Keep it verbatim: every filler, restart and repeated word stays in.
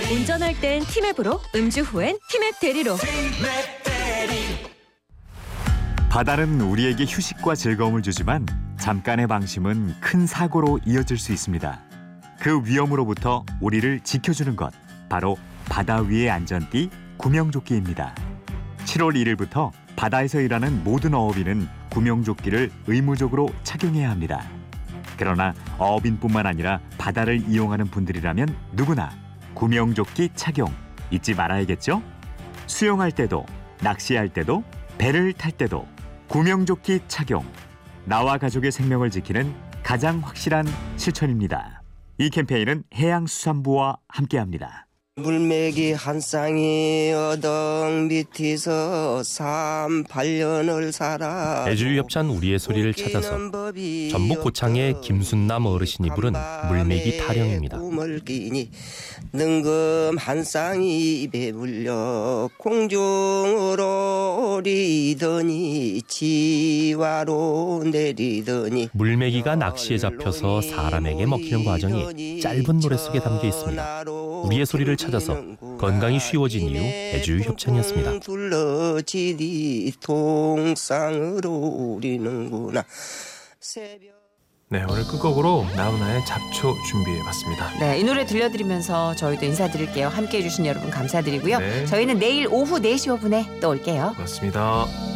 운전할 땐 티맵으로, 음주 후엔 티맵 대리로. 바다는 우리에게 휴식과 즐거움을 주지만 잠깐의 방심은 큰 사고로 이어질 수 있습니다. 그 위험으로부터 우리를 지켜주는 것, 바로 바다 위의 안전띠 구명조끼입니다. 칠월 일일부터 바다에서 일하는 모든 어업인은 구명조끼를 의무적으로 착용해야 합니다. 그러나 어업인뿐만 아니라 바다를 이용하는 분들이라면 누구나 구명조끼 착용 잊지 말아야겠죠? 수영할 때도, 낚시할 때도, 배를 탈 때도 구명조끼 착용. 나와 가족의 생명을 지키는 가장 확실한 실천입니다. 이 캠페인은 해양수산부와 함께합니다. 물메기 한 쌍이 어덕 밑에서 삼팔 년을 살아. 애주협찬 우리의 소리를 찾아서 전북 고창의 김순남 어르신이 부른 물메기 타령입니다. 능금 한 쌍이 입에 물려 공중으로 오리더니 지와로 내리더니. 물메기가 낚시에 잡혀서 사람에게 먹히는 과정이 짧은 노래 속에 담겨 있습니다. 우리의 소리를 찾아서 건강이 쉬워진 이유 애주협찬이었습니다. 둘러지리 동상으로 우리는구나. 네, 오늘 끝곡으로 나훈아의 잡초 준비해봤습니다. 네, 이 노래 들려드리면서 저희도 인사드릴게요. 함께해 주신 여러분 감사드리고요. 네. 저희는 내일 오후 네 시 오 분에 또 올게요. 고맙습니다.